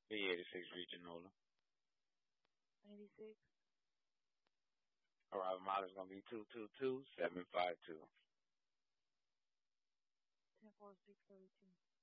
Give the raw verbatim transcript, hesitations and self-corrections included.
B eighty-six Regional. ninety-six. Arrival mileage is gonna be two two two seven five two. ten four six thirty-two.